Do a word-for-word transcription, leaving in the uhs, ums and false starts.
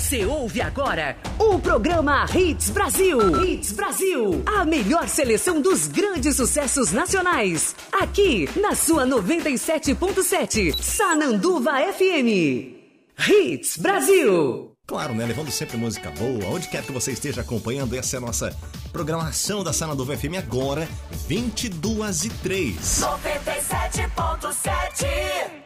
Você ouve agora o programa Hits Brasil. Hits Brasil. A melhor seleção dos grandes sucessos nacionais. Aqui na sua noventa e sete ponto sete. Sananduva F M. Hits Brasil. Claro, né? Levando sempre música boa. Onde quer que você esteja acompanhando, essa é a nossa programação da Sananduva F M agora, vinte e duas e três. noventa e sete ponto sete.